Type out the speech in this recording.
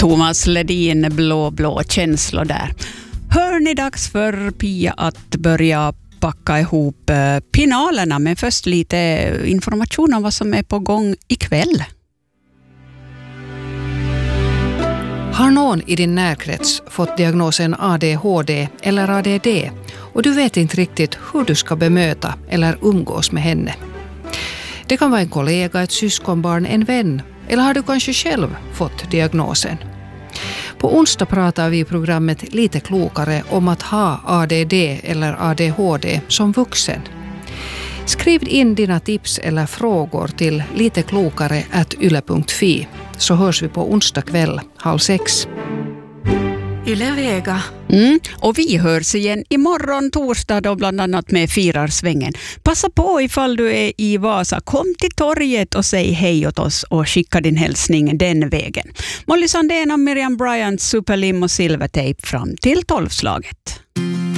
Thomas Ledin, blå känslor där. Hör ni dags för Pia att börja packa ihop pinalerna, men först lite information om vad som är på gång ikväll. Har någon i din närkrets fått diagnosen ADHD eller ADD och du vet inte riktigt hur du ska bemöta eller umgås med henne? Det kan vara en kollega, ett syskonbarn, en vän, eller har du kanske själv fått diagnosen? På onsdag pratar vi i programmet Lite klokare om att ha ADD eller ADHD som vuxen. Skriv in dina tips eller frågor till liteklokare@yle.fi, så hörs vi på onsdag kväll 5:30. Yle Vega. Och vi hörs igen imorgon torsdag då, bland annat med Firarsvängen. Passa på ifall du är i Vasa. Kom till torget och säg hej åt oss och skicka din hälsning den vägen. Molly Sandén och Miriam Bryant, Superlim och Silvertape fram till 12-slaget.